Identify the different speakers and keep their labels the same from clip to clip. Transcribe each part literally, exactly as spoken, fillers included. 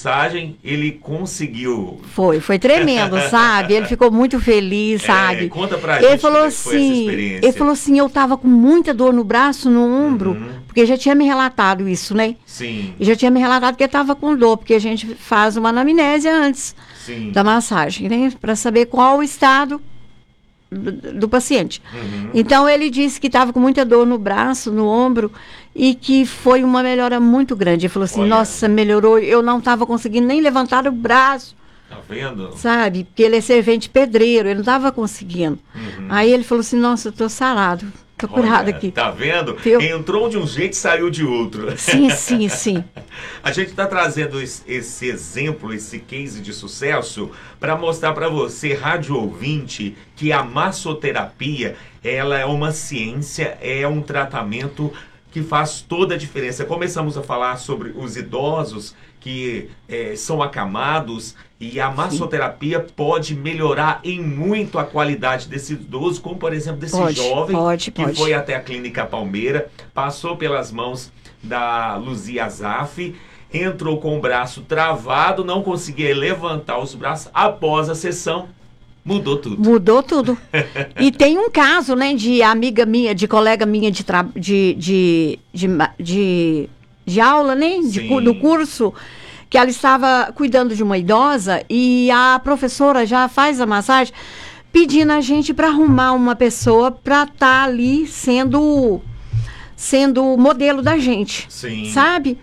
Speaker 1: massagem, ele conseguiu.
Speaker 2: Foi, foi tremendo, sabe? Ele ficou muito feliz, sabe?
Speaker 1: É, conta pra
Speaker 2: ele
Speaker 1: gente
Speaker 2: falou
Speaker 1: como é que foi essa
Speaker 2: assim,
Speaker 1: experiência.
Speaker 2: ele falou assim, eu tava com muita dor no braço, no ombro,
Speaker 1: Uhum.
Speaker 2: porque já tinha me relatado isso, né?
Speaker 1: Sim,
Speaker 2: E já tinha me relatado que ele tava com dor, porque a gente faz uma anamnésia antes
Speaker 1: sim.
Speaker 2: da massagem, né? Para saber qual o estado do, do paciente.
Speaker 1: Uhum.
Speaker 2: Então ele disse que estava com muita dor no braço, no ombro, e que foi uma melhora muito grande. Ele falou assim,
Speaker 1: Olha.
Speaker 2: nossa, melhorou, eu não estava conseguindo nem levantar o braço,
Speaker 1: Tá vendo?
Speaker 2: sabe? Porque ele é servente pedreiro, ele não estava conseguindo.
Speaker 1: Uhum.
Speaker 2: Aí ele falou assim, nossa, eu tô sarado, tô curado
Speaker 1: Olha,
Speaker 2: aqui.
Speaker 1: tá vendo?
Speaker 2: Eu-
Speaker 1: Entrou de um jeito e saiu de outro.
Speaker 2: Sim, sim, sim.
Speaker 1: A gente está trazendo esse, esse exemplo, esse case de sucesso, para mostrar para você, rádio ouvinte, que a massoterapia, ela é uma ciência, é um tratamento que faz toda a diferença. Começamos a falar sobre os idosos que eh, são acamados, e a massoterapia pode melhorar em muito a qualidade desse idoso, como por exemplo desse
Speaker 2: Pode,
Speaker 1: jovem
Speaker 2: pode,
Speaker 1: que
Speaker 2: pode.
Speaker 1: foi até a Clínica Palmeira, passou pelas mãos da Luzia Azaf, entrou com o braço travado, não conseguia levantar os braços. Após a sessão, mudou tudo.
Speaker 2: Mudou tudo. E tem um caso, né, de amiga minha, de colega minha de, tra... de, de, de, ma- de, de aula, né, de,
Speaker 1: Sim.
Speaker 2: cu- do curso, que ela estava cuidando de uma idosa e a professora já faz a massagem pedindo a gente para arrumar uma pessoa para estar ali sendo, sendo o modelo da gente,
Speaker 1: Sim.
Speaker 2: sabe?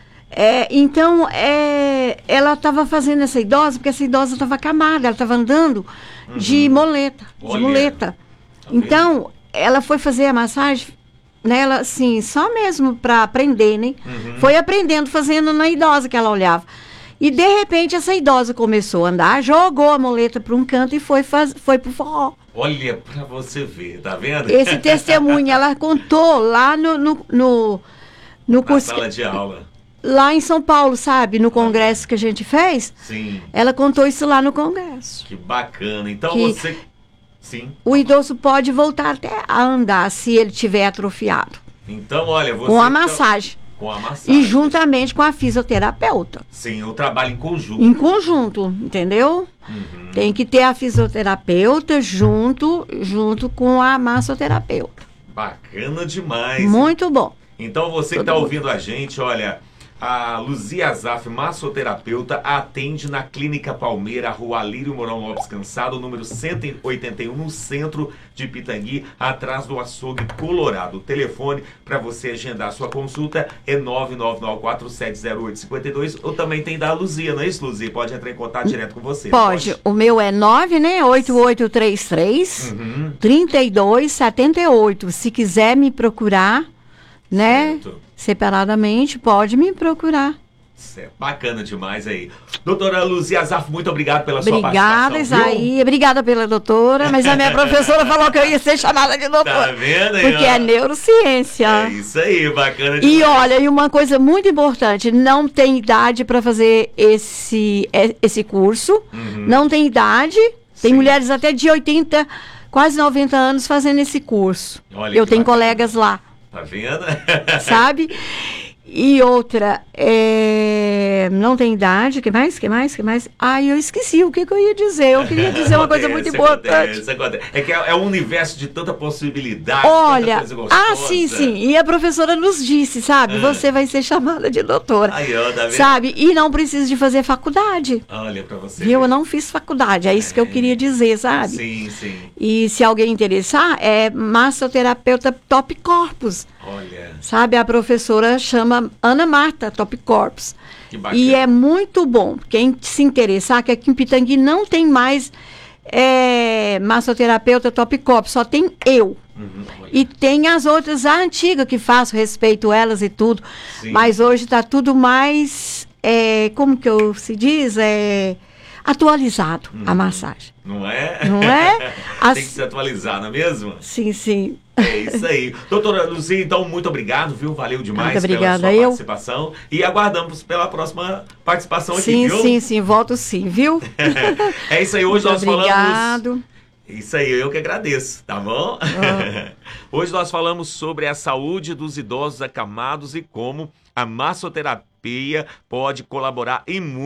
Speaker 2: É, então, é, ela estava fazendo essa idosa, porque essa idosa estava acamada, ela estava andando de muleta, de
Speaker 1: Olha,
Speaker 2: muleta.
Speaker 1: tá vendo?
Speaker 2: Então, ela foi fazer a massagem nela, assim, só mesmo para aprender, né?
Speaker 1: Uhum.
Speaker 2: Foi aprendendo, fazendo na idosa que ela olhava. E, de repente, essa idosa começou a andar, jogou a muleta para um canto e foi, faz, foi pro forró.
Speaker 1: Olha pra você ver, tá vendo?
Speaker 2: Esse testemunho, ela contou lá no, no, no, no
Speaker 1: Na
Speaker 2: curso,
Speaker 1: sala de aula.
Speaker 2: lá em São Paulo, sabe? No congresso que a gente fez.
Speaker 1: Sim,
Speaker 2: Ela contou isso lá no congresso.
Speaker 1: que bacana. Então
Speaker 2: Que-
Speaker 1: você... Sim.
Speaker 2: O idoso pode voltar até a andar se ele tiver atrofiado.
Speaker 1: Então, olha, você...
Speaker 2: Com a
Speaker 1: então-
Speaker 2: massagem.
Speaker 1: Com a massagem.
Speaker 2: E juntamente com a fisioterapeuta.
Speaker 1: Sim, o trabalho em conjunto.
Speaker 2: Em conjunto, entendeu?
Speaker 1: Uhum.
Speaker 2: Tem que ter a fisioterapeuta junto, junto com a massoterapeuta.
Speaker 1: Bacana demais.
Speaker 2: Muito bom.
Speaker 1: Então você que
Speaker 2: Todo
Speaker 1: está
Speaker 2: mundo.
Speaker 1: ouvindo a gente, olha, a Luzia Azaf, massoterapeuta, atende na Clínica Palmeira, Rua Alírio Mourão Lopes Cansado, número cento e oitenta e um, no centro de Pitangui, atrás do açougue Colorado. O telefone para você agendar sua consulta é nove nove nove quatro sete zero oito cinco dois, ou também tem da Luzia, não é isso, Luzia? Pode entrar em contato direto com você.
Speaker 2: Pode. O meu é nove, né? oito oito três três,
Speaker 1: Uhum.
Speaker 2: trinta e dois setenta e oito. Se quiser me procurar, né?
Speaker 1: Certo.
Speaker 2: Separadamente, pode me procurar.
Speaker 1: Certo. Bacana demais aí. Doutora Luzia Azaf, muito obrigado pela sua
Speaker 2: Obrigada,
Speaker 1: participação. viu?
Speaker 2: Isaí. Obrigada pela doutora, mas a minha professora falou que eu ia ser chamada de doutora.
Speaker 1: Tá vendo aí?
Speaker 2: Porque
Speaker 1: ó?
Speaker 2: é neurociência.
Speaker 1: É isso aí, bacana
Speaker 2: E
Speaker 1: demais.
Speaker 2: olha, e uma coisa muito importante, não tem idade para fazer esse, é- esse curso.
Speaker 1: Uhum.
Speaker 2: Não tem idade. Tem
Speaker 1: Sim.
Speaker 2: mulheres até de oitenta, quase noventa anos fazendo esse curso.
Speaker 1: Olha
Speaker 2: Eu
Speaker 1: que
Speaker 2: tenho
Speaker 1: bacana.
Speaker 2: colegas lá,
Speaker 1: Tá vendo?
Speaker 2: sabe? E outra, é, não tem idade, que mais, que mais, que mais? Ai, eu esqueci o que, que eu ia dizer. Eu queria dizer uma coisa muito
Speaker 1: Acontece,
Speaker 2: importante.
Speaker 1: acontece, acontece. É que é, é um universo de tanta possibilidade,
Speaker 2: Olha,
Speaker 1: tanta coisa gostosa.
Speaker 2: ah, sim, sim. E a professora nos disse, sabe?
Speaker 1: Ah.
Speaker 2: Você vai ser chamada de doutora.
Speaker 1: Aí, ó, tá vendo?
Speaker 2: Sabe? E não precisa de fazer faculdade.
Speaker 1: Olha pra você.
Speaker 2: Viu?
Speaker 1: ver.
Speaker 2: Eu não fiz faculdade. É isso que eu queria dizer, sabe?
Speaker 1: Sim, sim.
Speaker 2: E se alguém interessar, é massoterapeuta Top Corpus.
Speaker 1: Olha,
Speaker 2: Sabe? A professora chama Ana Marta Top Corpus.
Speaker 1: que bacana.
Speaker 2: E é muito bom. Quem se interessar, que aqui em Pitangui não tem mais é, massoterapeuta Top Corpus, só tem eu.
Speaker 1: Uhum, olha.
Speaker 2: E tem as outras, a antiga, que faço, respeito elas e tudo.
Speaker 1: Sim.
Speaker 2: Mas hoje está tudo mais, é, como que eu se diz? É, atualizado, a massagem.
Speaker 1: Não é?
Speaker 2: Não é?
Speaker 1: Tem
Speaker 2: As-
Speaker 1: que se atualizar, não é mesmo?
Speaker 2: Sim, sim.
Speaker 1: É isso aí. Doutora Luzia, então, muito obrigado, viu? Valeu demais
Speaker 2: Muito obrigada,
Speaker 1: pela sua
Speaker 2: eu.
Speaker 1: participação. E aguardamos pela próxima participação aqui,
Speaker 2: Sim,
Speaker 1: viu?
Speaker 2: sim, sim. Volto sim, viu?
Speaker 1: É isso aí, hoje
Speaker 2: Muito
Speaker 1: nós falamos...
Speaker 2: obrigado.
Speaker 1: Isso aí, eu que agradeço, tá bom? Hoje nós falamos sobre a saúde dos idosos acamados e como a massoterapia pode colaborar em